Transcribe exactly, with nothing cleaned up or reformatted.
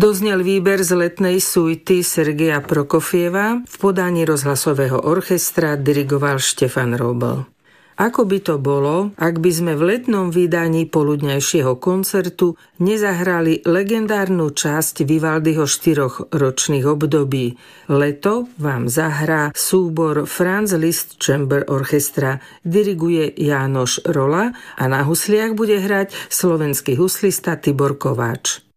Doznel výber z letnej suity Sergeja Prokofieva, v podaní rozhlasového orchestra dirigoval Štefan Robl. Ako by to bolo, ak by sme v letnom vydaní poludňajšieho koncertu nezahrali legendárnu časť Vivaldiho štyroch ročných období. Leto vám zahrá súbor Franz Liszt Chamber Orchestra, diriguje Jánoš Rola a na husliach bude hrať slovenský huslista Tibor Kováč.